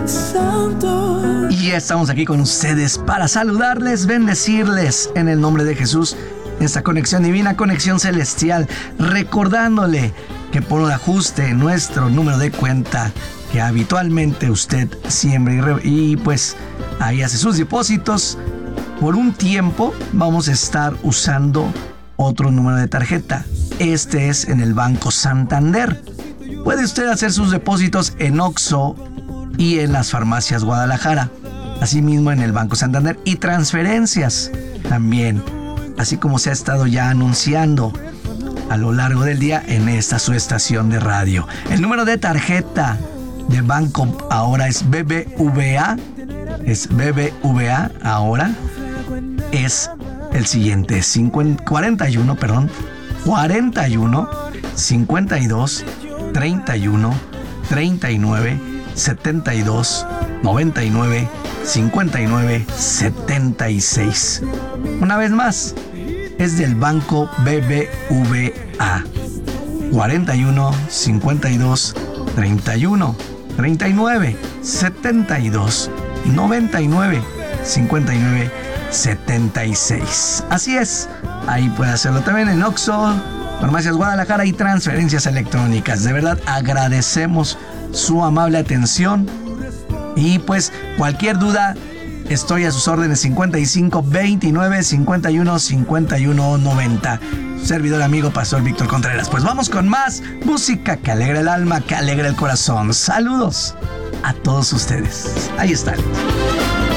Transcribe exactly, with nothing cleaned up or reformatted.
Santo. Y ya estamos aquí con ustedes para saludarles, bendecirles en el nombre de Jesús. Esta conexión divina, conexión celestial, recordándole que por un ajuste en nuestro número de cuenta que habitualmente usted siembra y, re- y pues ahí hace sus depósitos, por un tiempo vamos a estar usando otro número de tarjeta. Este es en el Banco Santander. Puede usted hacer sus depósitos en Oxxo y en las farmacias Guadalajara, asimismo en el Banco Santander, y transferencias también, así como se ha estado ya anunciando a lo largo del día en esta su estación de radio. El número de tarjeta de banco ahora es B B V A, es B B V A ahora, es el siguiente, cincuenta, cuarenta y uno, perdón, cuarenta y uno, cincuenta y dos, treinta y uno, treinta y nueve, setenta y dos, noventa y nueve, cincuenta y nueve, setenta y seis. Una vez más, es del banco B B V A. cuarenta y uno, cincuenta y dos, treinta y uno, treinta y nueve, setenta y dos, noventa y nueve, cincuenta y nueve, setenta y seis. Así es, ahí puede hacerlo también en Oxxo, Farmacias Guadalajara y transferencias electrónicas. De verdad agradecemos su amable atención y pues cualquier duda estoy a sus órdenes. Cincuenta y cinco, veintinueve, cincuenta y uno, cincuenta y uno, noventa. Servidor amigo Pastor Víctor Contreras. Pues vamos con más música que alegra el alma, que alegra el corazón. Saludos a todos ustedes. Ahí están.